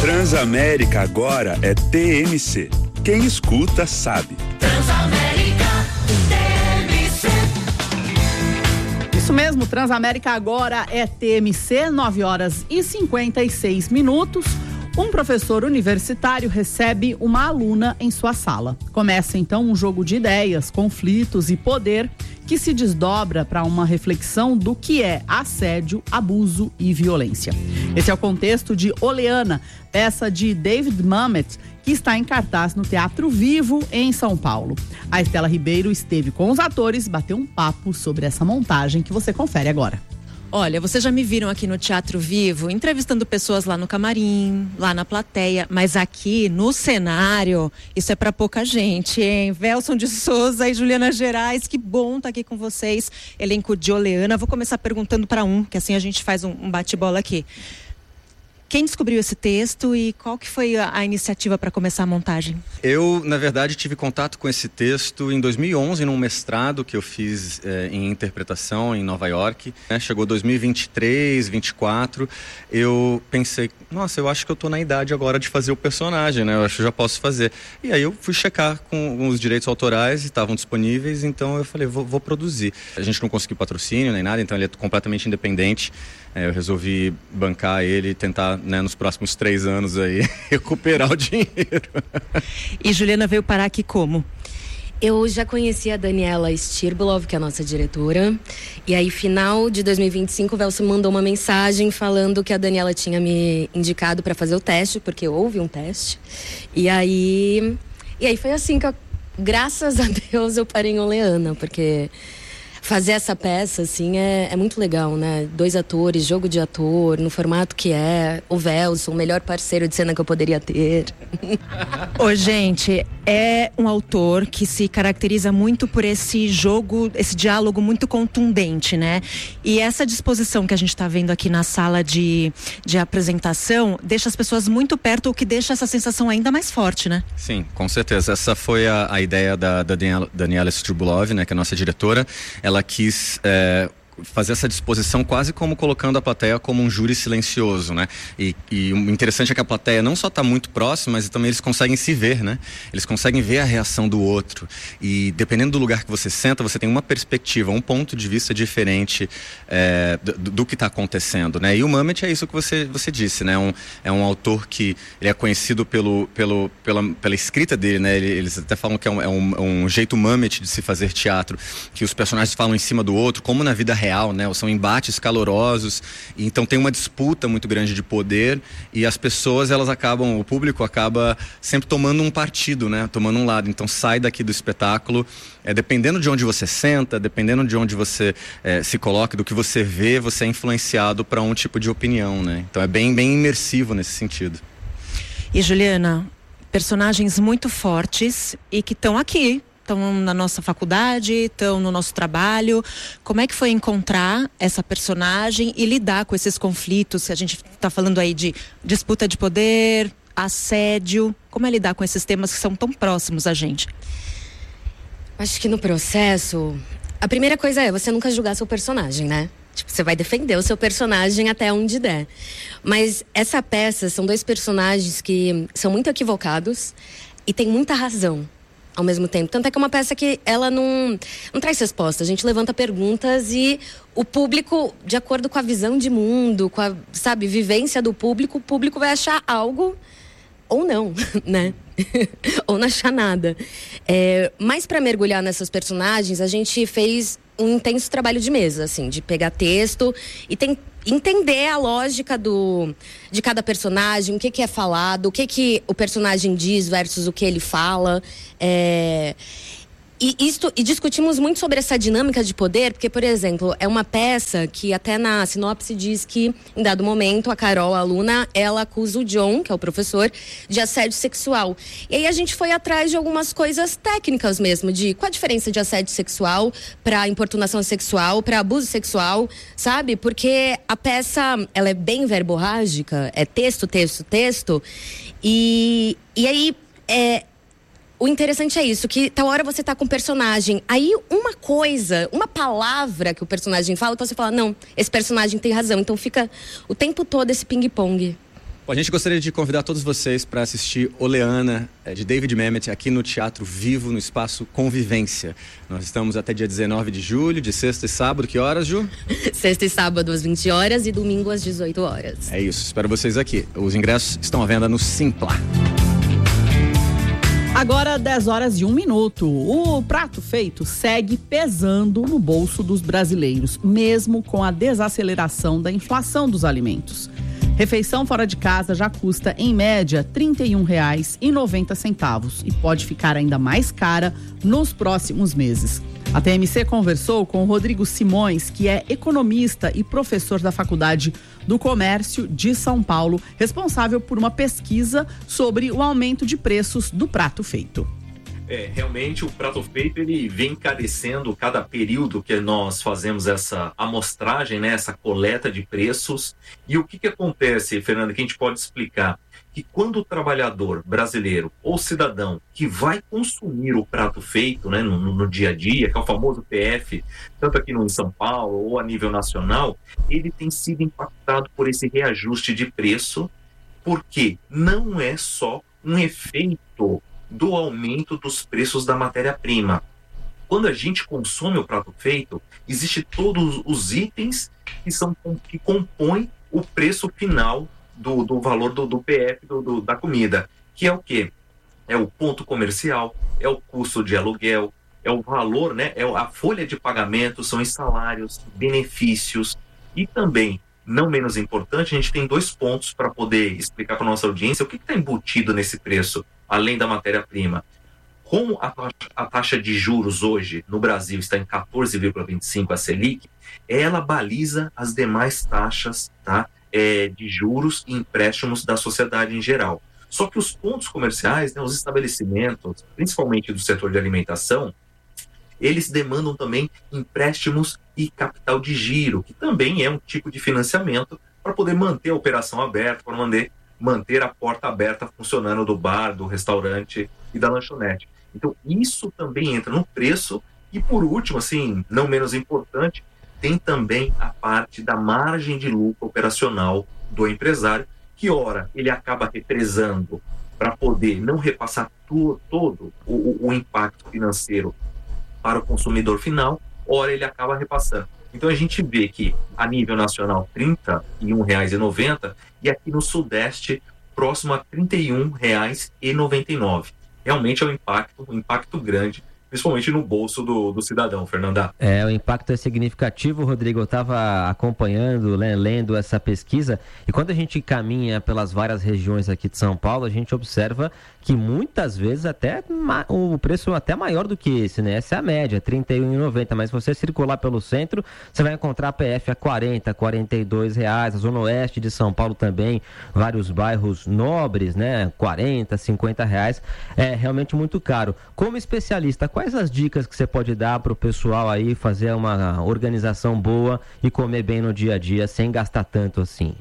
Transamérica agora é TMC. Quem escuta sabe. Transamérica TMC. Isso mesmo, Transamérica agora é TMC, 9h56. Um professor universitário recebe uma aluna em sua sala. Começa então um jogo de ideias, conflitos e poder que se desdobra para uma reflexão do que é assédio, abuso e violência. Esse é o contexto de Oleana, peça de David Mamet, que está em cartaz no Teatro Vivo, em São Paulo. A Estela Ribeiro esteve com os atores, bateu um papo sobre essa montagem que você confere agora. Olha, vocês já me viram aqui no Teatro Vivo, entrevistando pessoas lá no camarim, lá na plateia, mas aqui no cenário, isso é pra pouca gente, hein? Velson de Souza e Juliana Gerais, que bom estar aqui com vocês. Elenco de Oleana. Vou começar perguntando para que assim a gente faz um bate-bola aqui. Quem descobriu esse texto e qual que foi a iniciativa para começar a montagem? Eu, na verdade, tive contato com esse texto em 2011, num mestrado que eu fiz em interpretação em Nova York. Chegou 2023, 2024, eu pensei, nossa, eu acho que eu tô na idade agora de fazer o personagem, né? Eu acho que eu já posso fazer. E aí eu fui checar com os direitos autorais, estavam disponíveis, então eu falei, vou produzir. A gente não conseguiu patrocínio nem nada, então ele é completamente independente. Eu resolvi bancar ele e tentar, nos próximos 3 anos aí, recuperar o dinheiro. E Juliana veio parar aqui como? Eu já conheci a Daniela Stirbolov, que é a nossa diretora. E aí, final de 2025, o Velson mandou uma mensagem falando que a Daniela tinha me indicado para fazer o teste, porque houve um teste. E aí foi assim que, graças a Deus, eu parei em Oleana, porque fazer essa peça, assim, é muito legal, né? 2 atores, jogo de ator, no formato que é. O Velson, o melhor parceiro de cena que eu poderia ter. Ô, gente, é um autor que se caracteriza muito por esse jogo, esse diálogo muito contundente, né? E essa disposição que a gente tá vendo aqui na sala de apresentação deixa as pessoas muito perto, o que deixa essa sensação ainda mais forte, né? Sim, com certeza. Essa foi a ideia da Daniela Stirbolov, né, que é a nossa diretora. Ela quis fazer essa disposição quase como colocando a plateia como um júri silencioso, né? E o interessante é que a plateia não só está muito próxima, mas também eles conseguem se ver, né? Eles conseguem ver a reação do outro. E dependendo do lugar que você senta, você tem uma perspectiva, um ponto de vista diferente do que está acontecendo, né? E o Mamet é isso que você disse, né? É um autor que ele é conhecido pela escrita dele, né? Eles até falam que é um jeito Mamet de se fazer teatro, que os personagens falam em cima do outro, como na vida real, né? São embates calorosos, e então tem uma disputa muito grande de poder, e as pessoas, o público acaba sempre tomando um partido, né? Tomando um lado, então sai daqui do espetáculo, dependendo de onde você senta, dependendo de onde você se coloca, do que você vê, você é influenciado para um tipo de opinião, né? Então é bem, bem imersivo nesse sentido. E Juliana, personagens muito fortes e que estão aqui, estão na nossa faculdade, estão no nosso trabalho. Como é que foi encontrar essa personagem e lidar com esses conflitos que a gente está falando aí de disputa de poder, assédio? Como é lidar com esses temas que são tão próximos a gente? Acho que no processo, a primeira coisa é você nunca julgar seu personagem, né? Tipo, você vai defender o seu personagem até onde der. Mas essa peça são 2 personagens que são muito equivocados e tem muita razão ao mesmo tempo. Tanto é que é uma peça que ela não traz resposta. A gente levanta perguntas e o público, de acordo com a visão de mundo, com a, vivência do público, o público vai achar algo ou não, né? Ou não achar nada. Mas para mergulhar nessas personagens, a gente fez um intenso trabalho de mesa, assim, de pegar texto e entender a lógica de cada personagem, o que é falado, o que o personagem diz versus o que ele fala. E discutimos muito sobre essa dinâmica de poder, porque, por exemplo, é uma peça que até na sinopse diz que, em dado momento, a Carol, a aluna, ela acusa o John, que é o professor, de assédio sexual. E aí a gente foi atrás de algumas coisas técnicas mesmo, de qual a diferença de assédio sexual para importunação sexual, para abuso sexual, sabe? Porque a peça, ela é bem verborrágica, é texto, texto, texto, e aí o interessante é isso, que tal hora você tá com o personagem, aí uma palavra que o personagem fala, então você fala, não, esse personagem tem razão. Então fica o tempo todo esse ping-pong. Bom, a gente gostaria de convidar todos vocês para assistir Oleana, de David Mamet, aqui no Teatro Vivo, no Espaço Convivência. Nós estamos até dia 19 de julho, de sexta e sábado. Que horas, Ju? Sexta e sábado às 20 horas e domingo às 18 horas. É isso, espero vocês aqui. Os ingressos estão à venda no Simpla. Agora 10h01. O prato feito segue pesando no bolso dos brasileiros, mesmo com a desaceleração da inflação dos alimentos. Refeição fora de casa já custa, em média, R$ 31,90 e pode ficar ainda mais cara nos próximos meses. A TMC conversou com o Rodrigo Simões, que é economista e professor da Faculdade do Comércio de São Paulo, responsável por uma pesquisa sobre o aumento de preços do prato feito. Realmente o prato feito ele vem encarecendo cada período que nós fazemos essa amostragem, né, essa coleta de preços. E o que acontece, Fernanda, que a gente pode explicar? Que quando o trabalhador brasileiro ou cidadão que vai consumir o prato feito, né, no dia a dia, que é o famoso PF, tanto aqui no São Paulo ou a nível nacional, ele tem sido impactado por esse reajuste de preço, porque não é só um efeito do aumento dos preços da matéria-prima. Quando a gente consome o prato feito, existem todos os itens que compõem o preço final do valor do PF da comida, que é o quê? É o ponto comercial, é o custo de aluguel, é o valor, né? É a folha de pagamento, são os salários, benefícios e também, não menos importante, a gente tem 2 pontos para poder explicar para a nossa audiência o que está embutido nesse preço, além da matéria-prima. Como a taxa de juros hoje no Brasil está em 14,25, a Selic, ela baliza as demais taxas, tá, de juros e empréstimos da sociedade em geral. Só que os pontos comerciais, né, os estabelecimentos, principalmente do setor de alimentação, eles demandam também empréstimos e capital de giro, que também é um tipo de financiamento para poder manter a operação aberta, para manter a porta aberta funcionando do bar, do restaurante e da lanchonete. Então, isso também entra no preço. E, por último, assim, não menos importante, tem também a parte da margem de lucro operacional do empresário, que, ora, ele acaba represando para poder não repassar todo o impacto financeiro para o consumidor final, ora ele acaba repassando. Então a gente vê que a nível nacional R$ 31,90 e aqui no Sudeste próximo a R$ 31,99. Realmente é um impacto grande, principalmente no bolso do cidadão, Fernanda. O impacto é significativo, Rodrigo. Eu estava acompanhando, né, lendo essa pesquisa, e quando a gente caminha pelas várias regiões aqui de São Paulo, a gente observa que muitas vezes até o preço até maior do que esse, né? Essa é a média, R$ 31,90, mas se você circular pelo centro, você vai encontrar PF a R$ 40, R$ 42, a Zona Oeste de São Paulo também, vários bairros nobres, né? R$ 40, R$ 50, é realmente muito caro. Como especialista, quais as dicas que você pode dar para o pessoal aí fazer uma organização boa e comer bem no dia a dia sem gastar tanto assim?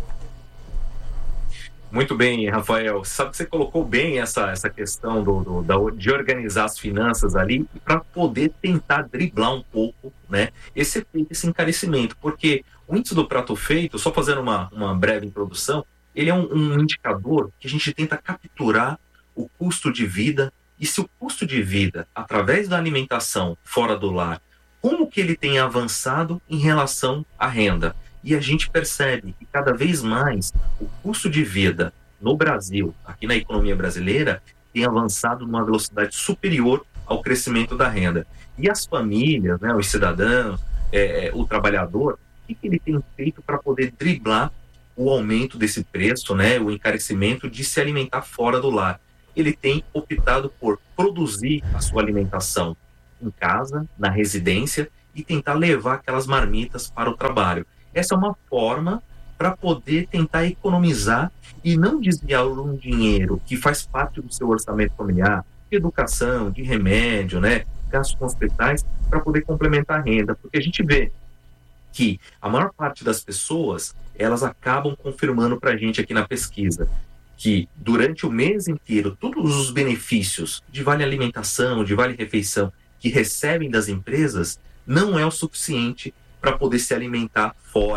Muito bem, Rafael. Sabe que você colocou bem essa questão de organizar as finanças ali para poder tentar driblar um pouco, né, esse encarecimento. Porque o índice do prato feito, só fazendo uma breve introdução, ele é um indicador que a gente tenta capturar o custo de vida. E se o custo de vida, através da alimentação fora do lar, como que ele tem avançado em relação à renda? E a gente percebe que cada vez mais o custo de vida no Brasil, aqui na economia brasileira, tem avançado numa velocidade superior ao crescimento da renda. E as famílias, né, os cidadãos, o trabalhador, o que ele tem feito para poder driblar o aumento desse preço, né, o encarecimento de se alimentar fora do lar? Ele tem optado por produzir a sua alimentação em casa, na residência, e tentar levar aquelas marmitas para o trabalho. Essa é uma forma para poder tentar economizar e não desviar um dinheiro que faz parte do seu orçamento familiar, de educação, de remédio, né, gastos com hospitais, para poder complementar a renda. Porque a gente vê que a maior parte das pessoas, elas acabam confirmando para a gente aqui na pesquisa que durante o mês inteiro, todos os benefícios de vale alimentação, de vale refeição que recebem das empresas, não é o suficiente para poder se alimentar fora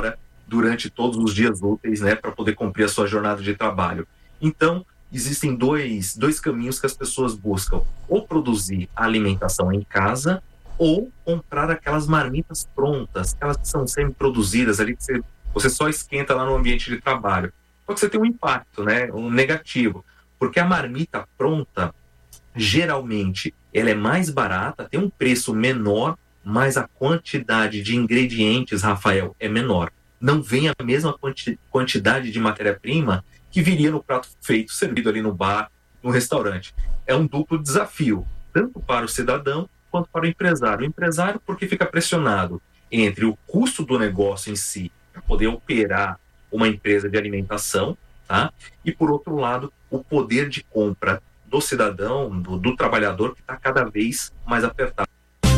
durante todos os dias úteis, né, para poder cumprir a sua jornada de trabalho. Então, existem dois caminhos que as pessoas buscam: ou produzir a alimentação em casa, ou comprar aquelas marmitas prontas, aquelas que são semi-produzidas ali, que você só esquenta lá no ambiente de trabalho. Só que você tem um impacto, né, um negativo, porque a marmita pronta, geralmente, ela é mais barata, tem um preço menor, mas a quantidade de ingredientes, Rafael, é menor. Não vem a mesma quantidade de matéria-prima que viria no prato feito, servido ali no bar, no restaurante. É um duplo desafio, tanto para o cidadão quanto para o empresário. O empresário, porque fica pressionado entre o custo do negócio em si, para poder operar uma empresa de alimentação, tá? E, por outro lado, o poder de compra do cidadão, do trabalhador, que está cada vez mais apertado.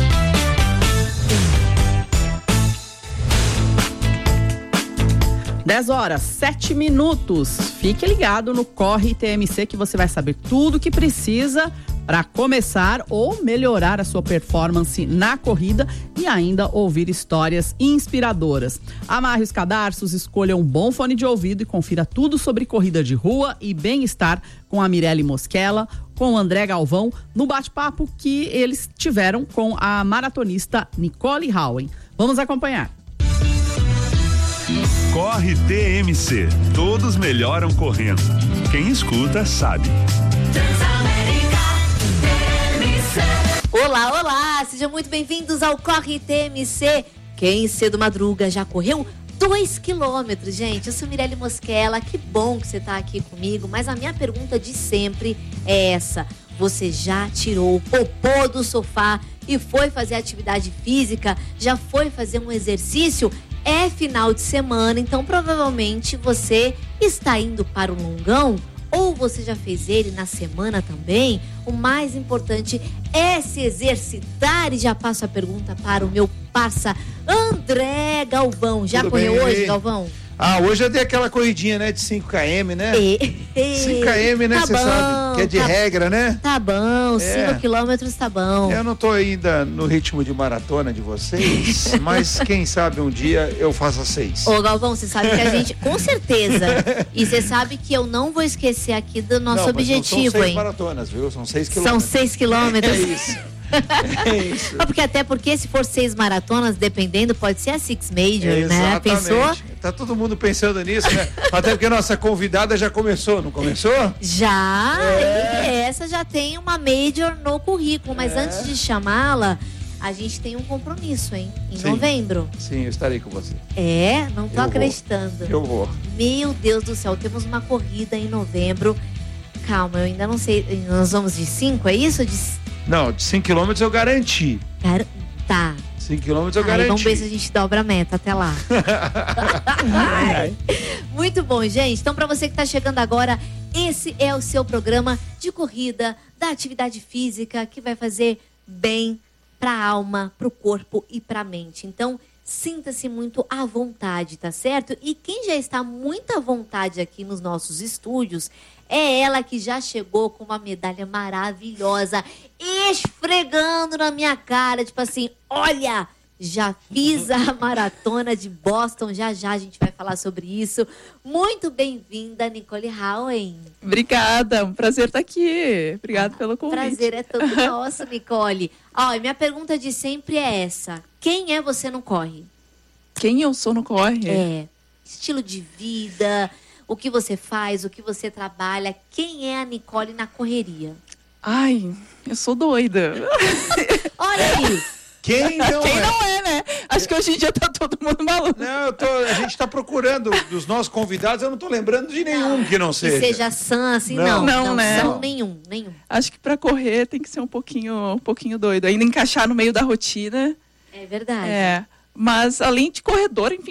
Dez horas, 7 minutos. Fique ligado no Corre TMC que você vai saber tudo o que precisa para começar ou melhorar a sua performance na corrida e ainda ouvir histórias inspiradoras. Amarre os cadarços, escolha um bom fone de ouvido e confira tudo sobre corrida de rua e bem-estar com a Mirelle Mosquela, com o André Galvão, no bate-papo que eles tiveram com a maratonista Nicole Howen. Vamos acompanhar. Corre TMC. Todos melhoram correndo. Quem escuta sabe. Olá, olá! Sejam muito bem-vindos ao Corre TMC. Quem cedo madruga já correu 2 quilômetros, gente. Eu sou Mirelle Mosquela, que bom que você está aqui comigo, mas a minha pergunta de sempre é essa: você já tirou o popô do sofá e foi fazer atividade física? Já foi fazer um exercício? É final de semana, então provavelmente você está indo para o longão, ou você já fez ele na semana também. O mais importante é se exercitar. E já passo a pergunta para o meu parça André Galvão. Já Tudo correu bem, hoje, Galvão? Hoje eu dei aquela corridinha, né, de 5 km, né? 5 km, né, você sabe, que é de regra, né? Tá bom, 5 quilômetros tá bom. Eu não tô ainda no ritmo de maratona de vocês, mas quem sabe um dia eu faça 6. Ô, Galvão, você sabe que a gente, com certeza, e você sabe que eu não vou esquecer aqui do nosso objetivo, não são 6 hein? maratonas, viu? São 6 quilômetros. São 6 quilômetros. É isso. É isso. Até porque se for 6 maratonas, dependendo, pode ser a Six Major, né? Pensou? Tá todo mundo pensando nisso, né? Até porque a nossa convidada já começou, não começou? Já, e essa já tem uma Major no currículo, mas antes de chamá-la, a gente tem um compromisso, hein? Em novembro. Sim, eu estarei com você. Não tô acreditando. Eu vou. Meu Deus do céu, temos uma corrida em novembro. Calma, eu ainda não sei, nós vamos de 5, é isso? Não, de 5 km eu garanti. Tá. 5 km eu garanti. Vamos ver se a gente dobra a meta até lá. Muito bom, gente. Então, para você que está chegando agora, esse é o seu programa de corrida, da atividade física, que vai fazer bem para a alma, para o corpo e para a mente. Então, sinta-se muito à vontade, tá certo? E quem já está muito à vontade aqui nos nossos estúdios é ela que já chegou com uma medalha maravilhosa, esfregando na minha cara, tipo assim, olha, já fiz a maratona de Boston, já a gente vai falar sobre isso. Muito bem-vinda, Nicole Howen. Obrigada, um prazer estar aqui. Obrigada pelo convite. Prazer é todo nosso, Nicole. Minha pergunta de sempre é essa: quem é você no corre? Quem eu sou no corre? Estilo de vida, o que você faz, o que você trabalha. Quem é a Nicole na correria? Ai, eu sou doida. Olha aí. Quem não é, né? Acho que hoje em dia tá todo mundo maluco. Não, a gente tá procurando dos nossos convidados, eu não tô lembrando de nenhum que não seja. Que seja sã, assim, não né? São nenhum. Acho que pra correr tem que ser um pouquinho doido. Ainda encaixar no meio da rotina. É verdade. Mas além de corredor, enfim,